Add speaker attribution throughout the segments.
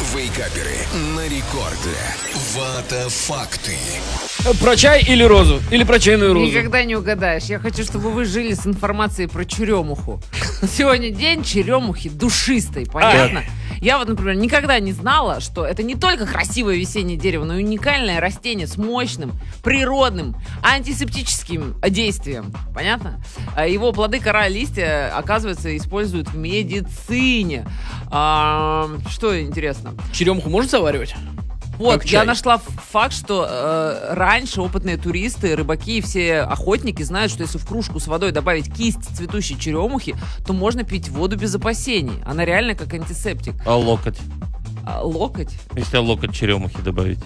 Speaker 1: Вейкаперы на рекорде. Вата факты.
Speaker 2: Про чай или розу? Или про чайную розу?
Speaker 3: Никогда не угадаешь. Я хочу, чтобы вы жили с информацией про черемуху. Сегодня день черемухи душистой, понятно? Я вот, например, никогда не знала, что это не только красивое весеннее дерево, но и уникальное растение с мощным, природным, антисептическим действием. Понятно? Его плоды, кора, листья, оказывается, используют в медицине. Что интересно?
Speaker 2: Черемуху можно заваривать?
Speaker 3: Вот, я нашла факт, что раньше опытные туристы, рыбаки и все охотники знают, что если в кружку с водой добавить кисть цветущей черемухи, то можно пить воду без опасений. Она реально как антисептик.
Speaker 4: А локоть?
Speaker 3: Локоть?
Speaker 4: Если локоть черемухи добавить.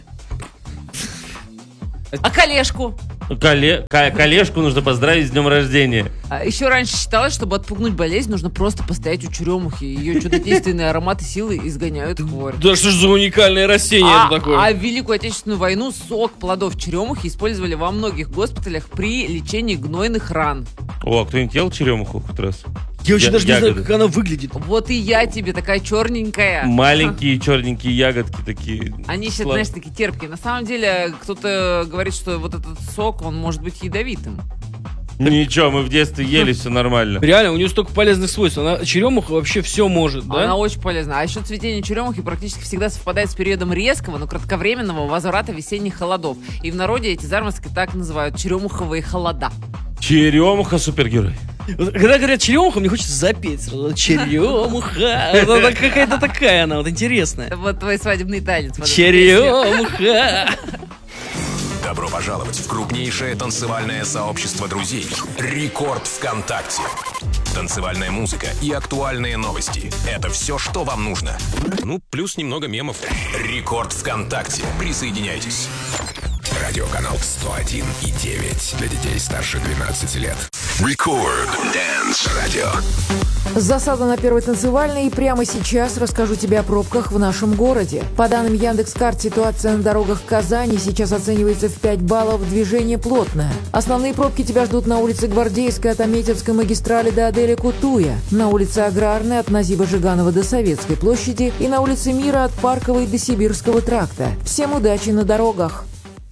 Speaker 3: А колешку?
Speaker 4: Колешку нужно поздравить с днем рождения.
Speaker 3: Еще раньше считалось, чтобы отпугнуть болезнь, нужно просто постоять у черемухи. Ее чудодейственные ароматы силы изгоняют хворь.
Speaker 2: Да что ж за уникальное растение это такое?
Speaker 3: А в Великую Отечественную войну сок плодов черемухи использовали во многих госпиталях при лечении гнойных ран.
Speaker 4: О, а кто-нибудь ел черемуху хоть раз?
Speaker 2: Я вообще даже не знаю, как она выглядит.
Speaker 3: Вот и я тебе, такая черненькая.
Speaker 4: Маленькие черненькие ягодки такие.
Speaker 3: Они еще, знаешь, такие терпкие. На самом деле, кто-то говорит, что вот этот сок, он может быть ядовитым.
Speaker 4: Ничего, мы в детстве ели, все нормально.
Speaker 2: Реально, у нее столько полезных свойств. Черемуха вообще все может, да?
Speaker 3: Она очень полезна. А еще цветение черемухи практически всегда совпадает с периодом резкого, но кратковременного возврата весенних холодов. И в народе эти заморозки так называют черемуховые холода.
Speaker 4: Черемуха супергерой.
Speaker 2: Когда говорят черемуха, мне хочется запеть сразу. Черемуха. Она какая-то такая она, вот интересная.
Speaker 3: Вот твой свадебный танец.
Speaker 2: Черемуха.
Speaker 1: Добро пожаловать в крупнейшее танцевальное сообщество друзей «Рекорд ВКонтакте». Танцевальная музыка и актуальные новости – это все, что вам нужно. Ну, плюс немного мемов. «Рекорд ВКонтакте». Присоединяйтесь. Радиоканал 101,9 для детей старше 12 лет. Рекорд Дэнс Радио.
Speaker 5: Засада на первой танцевальной, и прямо сейчас расскажу тебе о пробках в нашем городе. По данным Яндекс.Карт, ситуация на дорогах Казани сейчас оценивается в 5 баллов, движение плотное. Основные пробки тебя ждут на улице Гвардейской от Аметьевской магистрали до Аделя Кутуя, на улице Аграрной от Назиба Жиганова до Советской площади и на улице Мира от Парковой до Сибирского тракта. Всем удачи на дорогах!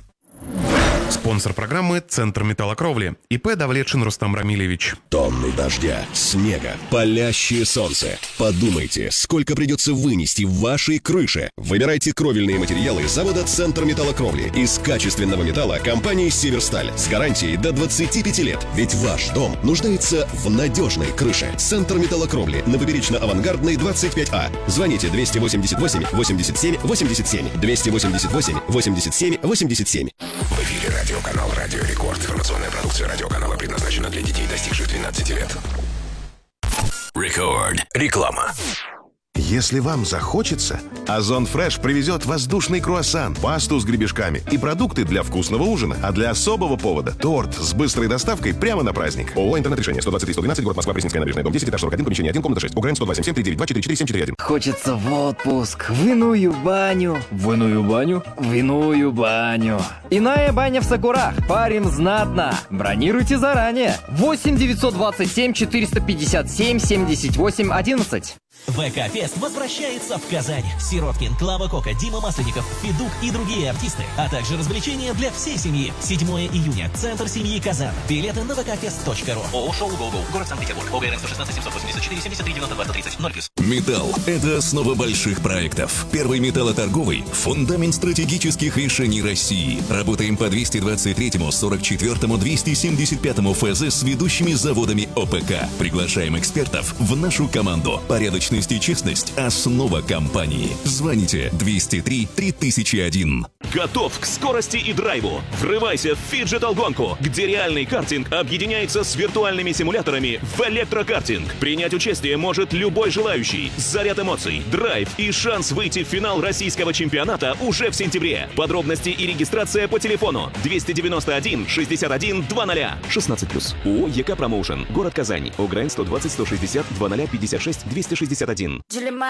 Speaker 6: Спонсор программы – Центр металлокровли. ИП Давлетшин Рустам Рамилевич.
Speaker 7: Тонны дождя, снега, палящее солнце. Подумайте, сколько придется вынести в вашей крыше. Выбирайте кровельные материалы завода «Центр металлокровли» из качественного металла компании «Северсталь» с гарантией до 25 лет. Ведь ваш дом нуждается в надежной крыше. «Центр металлокровли» на Поперечно-Авангардной 25А. Звоните 288 87 87 288 87 87.
Speaker 1: В эфире радиоканал «Радио Рекорд». Информационная продукция радиоканала предназначена для детей, достигших 12 лет. Рекорд. Реклама.
Speaker 8: Если вам захочется, Озон Фреш привезет воздушный круассан, пасту с гребешками и продукты для вкусного ужина. А для особого повода – торт с быстрой доставкой прямо на праздник. ООО «Интернет-решение», 123-112, город Москва, Пресненская набережная, дом 10, этаж 41, помещение 1, комната 6. УГРН 102-77-392-44-4741.
Speaker 9: Хочется в отпуск, в иную баню. В иную баню? В иную баню. Иная баня в Сакурах. Парим знатно. Бронируйте заранее. 8 927 457 78 11.
Speaker 10: ВК-фест возвращается в Казань. Сироткин, Клава Кока, Дима Масленников, Федук и другие артисты, а также развлечения для всей семьи. 7 июня. Центр семьи Казан. Билеты на vkfest.ru. ООО «Шоу Go-Go». Город Санкт-Петербург. ОГРН 116 784 73 92 130 0+.
Speaker 1: Металл – это основа больших проектов. Первый металлоторговый – фундамент стратегических решений России. Работаем по 223-му, 44-му, 275-му ФЗ с ведущими заводами ОПК. Приглашаем экспертов в нашу команду. Порядочность и честность – основа компании. Звоните 203 3001.
Speaker 11: Готов к скорости и драйву? Врывайся в фиджитал-гонку, где реальный картинг объединяется с виртуальными симуляторами в электрокартинг. Принять участие может любой желающий. Заряд эмоций, драйв и шанс выйти в финал российского чемпионата уже в сентябре. Подробности и регистрация по телефону 291 61 00. 16+. ООО «ЕК Промоушен». Город Казань. ОГРН 120 160 00 56 261.